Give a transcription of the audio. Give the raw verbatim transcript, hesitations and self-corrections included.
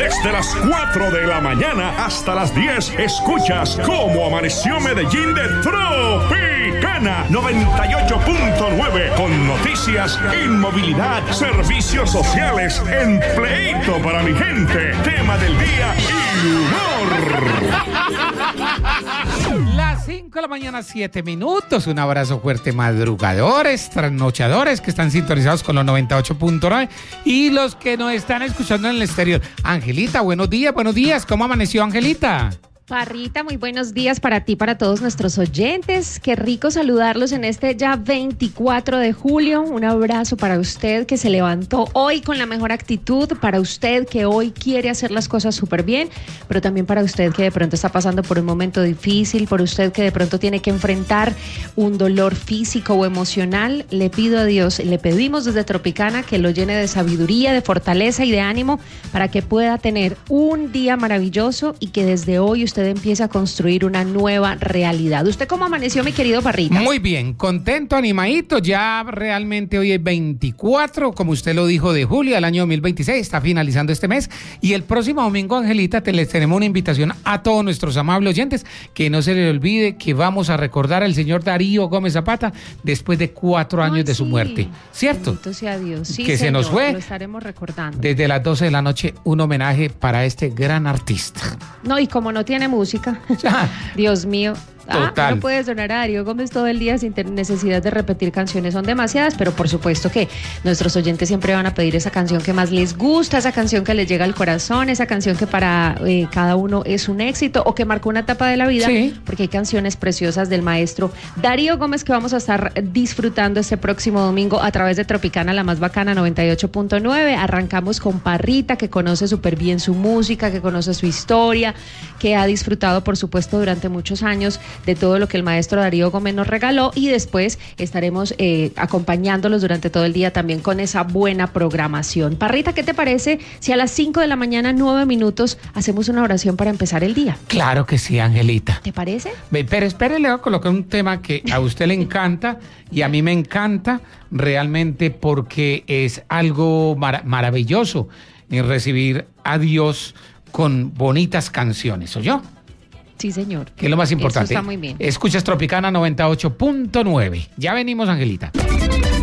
Desde las cuatro de la mañana hasta las diez, escuchas Cómo Amaneció Medellín de Tropicana noventa y ocho punto nueve, con noticias, inmovilidad, servicios sociales, empleito para mi gente, tema del día y humor. Las cinco de la mañana, siete minutos. Un abrazo fuerte, madrugadores, trasnochadores que están sintonizados con los noventa y ocho punto nueve y los que nos están escuchando en el exterior. Angelita, buenos días, buenos días. ¿Cómo amaneció, Angelita? Parrita, muy buenos días para ti, para todos nuestros oyentes. Qué rico saludarlos en este ya veinticuatro de julio. Un abrazo para usted que se levantó hoy con la mejor actitud, para usted que hoy quiere hacer las cosas súper bien, pero también para usted que de pronto está pasando por un momento difícil, por usted que de pronto tiene que enfrentar un dolor físico o emocional. Le pido a Dios, le pedimos desde Tropicana que lo llene de sabiduría, de fortaleza y de ánimo para que pueda tener un día maravilloso y que desde hoy usted empieza a construir una nueva realidad. ¿Usted cómo amaneció, mi querido Parrita? Muy bien, contento, animadito. Ya realmente hoy es veinticuatro, como usted lo dijo, de julio del año dos mil veintiséis. Está finalizando este mes. Y el próximo domingo, Angelita, te les tenemos una invitación a todos nuestros amables oyentes. Que no se les olvide que vamos a recordar al señor Darío Gómez Zapata después de cuatro años Ay, de su sí. muerte. ¿Cierto? Bendito sea Dios. Sí, que señor, se nos fue. Lo estaremos recordando. Desde las doce de la noche, un homenaje para este gran artista. No, y como no tiene música, Dios mío. Total. Ah, no puede sonar a Darío Gómez todo el día sin tener necesidad de repetir canciones, son demasiadas, pero por supuesto que nuestros oyentes siempre van a pedir esa canción que más les gusta, esa canción que les llega al corazón, esa canción que para eh, cada uno es un éxito o que marcó una etapa de la vida, sí. Porque hay canciones preciosas del maestro Darío Gómez que vamos a estar disfrutando este próximo domingo a través de Tropicana, la más bacana, noventa y ocho punto nueve. Arrancamos con Parrita, que conoce súper bien su música, que conoce su historia, que ha disfrutado, por supuesto, durante muchos años de todo lo que el maestro Darío Gómez nos regaló, y después estaremos eh, acompañándolos durante todo el día también con esa buena programación. Parrita, ¿qué te parece si a las cinco de la mañana, nueve minutos, hacemos una oración para empezar el día? Claro que sí, Angelita. ¿Te parece? Pero espere, le voy a colocar un tema que a usted le encanta y a mí me encanta realmente, porque es algo mar- maravilloso en recibir a Dios con bonitas canciones, ¿oyó? Sí, señor. Que es lo más importante. Eso está muy bien. Escuchas Tropicana noventa y ocho punto nueve. Ya venimos, Angelita.